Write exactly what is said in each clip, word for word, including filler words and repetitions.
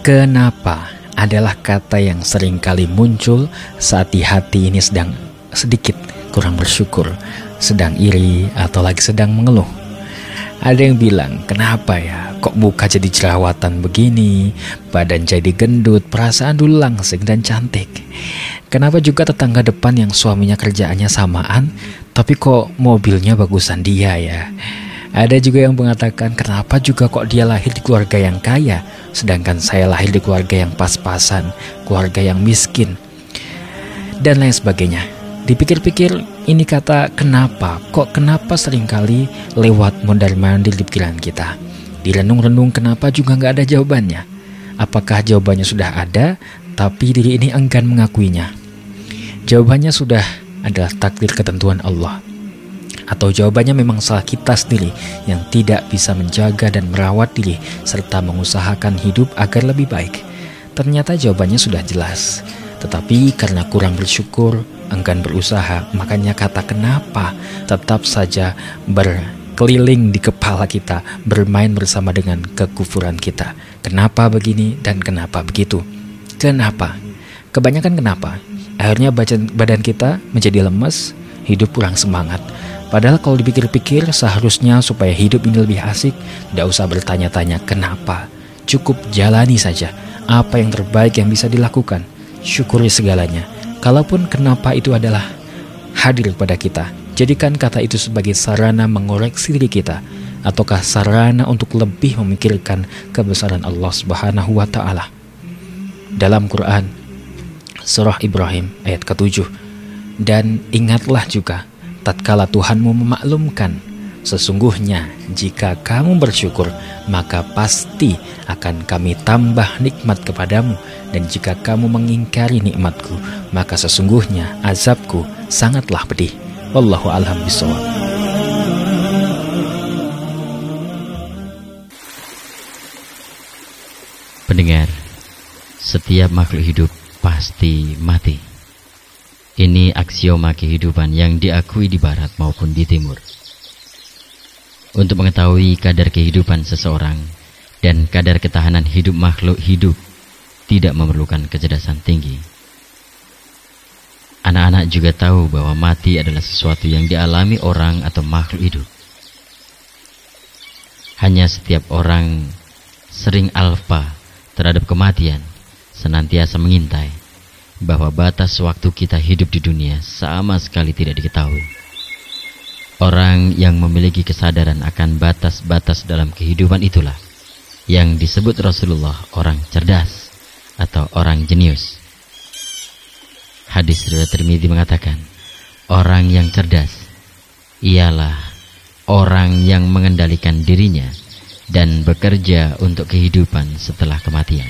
Kenapa adalah kata yang sering kali muncul saat di hati ini sedang sedikit kurang bersyukur, sedang iri, atau lagi sedang mengeluh. Ada yang bilang, kenapa ya kok muka jadi jerawatan begini, badan jadi gendut, perasaan dulu langsing dan cantik. Kenapa juga tetangga depan yang suaminya kerjaannya samaan, tapi kok mobilnya bagusan dia ya. Ada juga yang mengatakan, kenapa juga kok dia lahir di keluarga yang kaya, sedangkan saya lahir di keluarga yang pas-pasan, keluarga yang miskin, dan lain sebagainya. Dipikir-pikir, ini kata kenapa, kok kenapa seringkali lewat mondar-mandir di pikiran kita. Direnung-renung kenapa juga nggak ada jawabannya. Apakah jawabannya sudah ada, tapi diri ini enggan mengakuinya? Jawabannya sudah adalah takdir ketentuan Allah. Atau jawabannya memang salah kita sendiri yang tidak bisa menjaga dan merawat diri serta mengusahakan hidup agar lebih baik. Ternyata jawabannya sudah jelas, tetapi karena kurang bersyukur, enggan berusaha, makanya kata kenapa tetap saja berkeliling di kepala kita, bermain bersama dengan kekufuran kita. Kenapa begini dan kenapa begitu? Kenapa? Kebanyakan kenapa? Akhirnya badan kita menjadi lemes, hidup kurang semangat. Padahal kalau dipikir-pikir seharusnya supaya hidup ini lebih asik, tidak usah bertanya-tanya kenapa. Cukup jalani saja apa yang terbaik yang bisa dilakukan. Syukuri segalanya. Kalaupun kenapa itu adalah hadir pada kita, jadikan kata itu sebagai sarana mengoreksi diri kita, ataukah sarana untuk lebih memikirkan kebesaran Allah Subhanahu wa Ta'ala. Dalam Quran Surah Ibrahim ayat ketujuh, dan ingatlah juga tatkala Tuhanmu memaklumkan, sesungguhnya jika kamu bersyukur, maka pasti akan kami tambah nikmat kepadamu, dan jika kamu mengingkari nikmatku, maka sesungguhnya azabku sangatlah pedih. Wallahu a'lam bishawab. Pendengar, setiap makhluk hidup pasti mati. Ini aksioma kehidupan yang diakui di barat maupun di timur. Untuk mengetahui kadar kehidupan seseorang dan kadar ketahanan hidup makhluk hidup tidak memerlukan kecerdasan tinggi. Anak-anak juga tahu bahwa mati adalah sesuatu yang dialami orang atau makhluk hidup. Hanya setiap orang sering alfa terhadap kematian, senantiasa mengintai bahwa batas waktu kita hidup di dunia sama sekali tidak diketahui. Orang yang memiliki kesadaran akan batas-batas dalam kehidupan itulah yang disebut Rasulullah orang cerdas atau orang jenius. Hadis riwayat Tirmidzi mengatakan, orang yang cerdas ialah orang yang mengendalikan dirinya dan bekerja untuk kehidupan setelah kematian.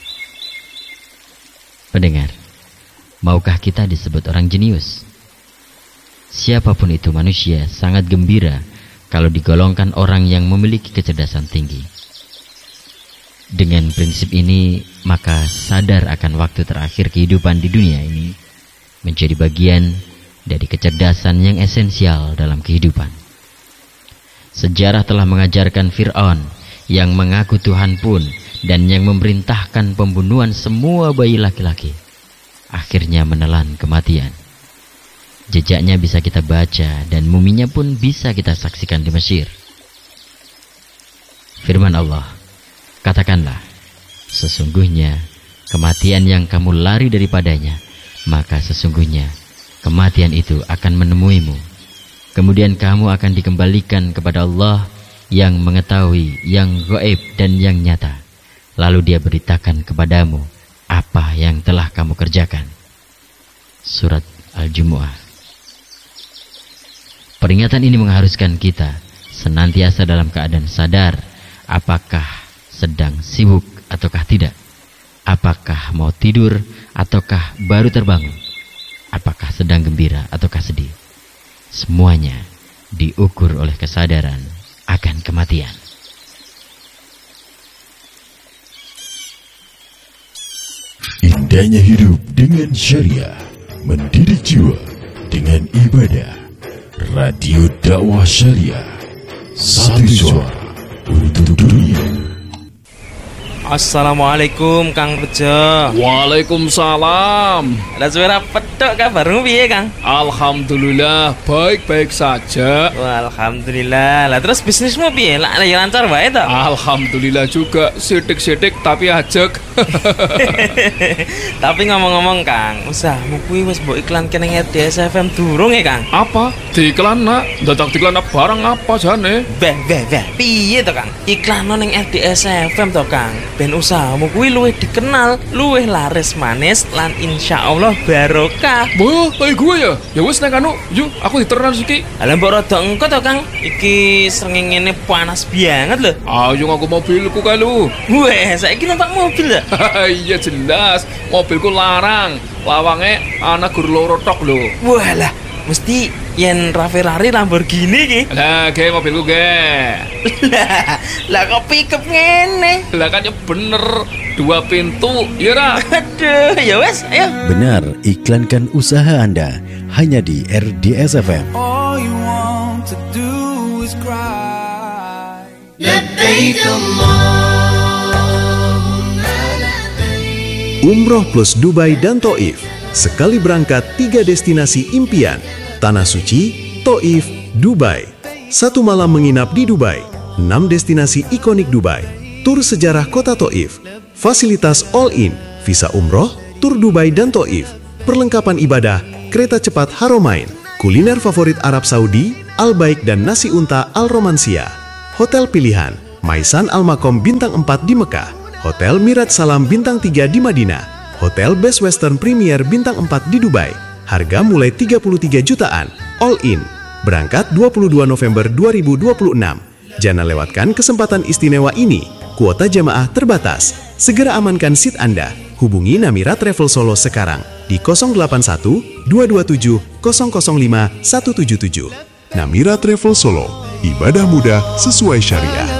Pendengar, maukah kita disebut orang jenius? Siapapun itu manusia sangat gembira kalau digolongkan orang yang memiliki kecerdasan tinggi. Dengan prinsip ini, maka sadar akan waktu terakhir kehidupan di dunia ini menjadi bagian dari kecerdasan yang esensial dalam kehidupan. Sejarah telah mengajarkan Fir'aun yang mengaku Tuhan pun dan yang memerintahkan pembunuhan semua bayi laki-laki, akhirnya menelan kematian. Jejaknya bisa kita baca dan muminya pun bisa kita saksikan di Mesir. Firman Allah, katakanlah, sesungguhnya kematian yang kamu lari daripadanya, maka sesungguhnya kematian itu akan menemuimu. Kemudian kamu akan dikembalikan kepada Allah yang mengetahui yang gaib dan yang nyata. Lalu dia beritakan kepadamu apa yang telah kamu kerjakan. Surat Al-Jumu'ah. Peringatan ini mengharuskan kita senantiasa dalam keadaan sadar apakah sedang sibuk ataukah tidak, apakah mau tidur ataukah baru terbangun, apakah sedang gembira ataukah sedih. Semuanya diukur oleh kesadaran akan kematian. Indahnya hidup dengan syariah, mendidik jiwa dengan ibadah. Radio Dakwah Syariah, satu suara untuk dunia. Assalamualaikum Kang Bejo. Waalaikumsalam. Lah suara pedok kabarmu piye Kang? Alhamdulillah baik-baik saja. Wah, alhamdulillah. Lah terus bisnismu piye? Lah ya lancar wae to? Alhamdulillah juga, sidik-sidik tapi ajek. Tapi ngomong-ngomong Kang, usahamu kuwi wis mbok iklanke ning R D S F M durung ya Kang? Apa? Diiklan nak? Dadak diiklan barang apa jane? Beh, beh, beh. Piye to Kang? Iklan ning R D S F M to Kang. Ben usahamu kuwi luwih dikenal, luwih laris manis lan insyaallah barokah. Boh, kayak gue ya? Ya wis nek anu, yuk aku diteran siki. Lah mbok rada engko to Kang. Iki srengenge panas banget lho. Ayo ngaku mobilku kae lu. Weh, saiki numpak mobil ya? Iya jelas, mobilku larang. Lawange ana gur loro tok lho. Walah, mesti yen Ferrari Lamborghini ki. Lah, ge mobilku ge. Lah, lah kok pickup ngene? Lah kan ya bener, dua pintu, ya ra? Aduh, ya wes, ayo. Benar, iklankan usaha Anda hanya di R D S F M. All you want to do is cry. Umroh plus Dubai dan Taif. Sekali berangkat tiga destinasi impian. Tanah Suci, Taif, Dubai. Satu malam menginap di Dubai. Enam destinasi ikonik Dubai. Tur sejarah kota Taif. Fasilitas all-in, visa umroh, tur Dubai dan Taif. Perlengkapan ibadah, kereta cepat Haramain. Kuliner favorit Arab Saudi, Al-Baik dan nasi unta Al-Romansia. Hotel pilihan, Maisan Al-Makom bintang empat di Mekah. Hotel Mirat Salam bintang tiga di Madinah. Hotel Best Western Premier bintang empat di Dubai. Harga mulai tiga puluh tiga jutaan, all in. Berangkat dua puluh dua November dua ribu dua puluh enam. Jangan lewatkan kesempatan istimewa ini. Kuota jamaah terbatas. Segera amankan seat Anda. Hubungi Namira Travel Solo sekarang di nol delapan satu dua dua tujuh nol nol lima satu tujuh tujuh. Namira Travel Solo, ibadah mudah sesuai syariah.